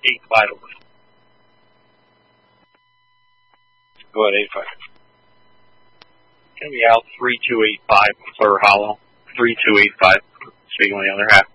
8 vitals. Go ahead, 85. Going to be out 3285 for Hollow. 3285. Speaking with the other half.